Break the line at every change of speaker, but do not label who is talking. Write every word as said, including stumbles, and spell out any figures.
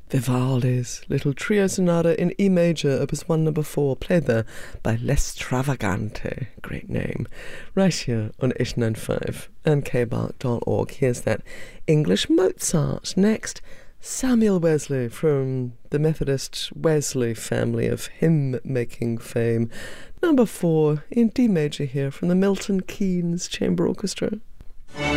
Vivaldi's Little Trio Sonata in E major, opus one number four, played there by L'Estravagante, great name, right here on Ish ninety-five and k bark dot org. Here's that English Mozart. Next, Samuel Wesley from the Methodist Wesley family of hymn-making fame. Number four in D major here from the Milton Keynes Chamber Orchestra.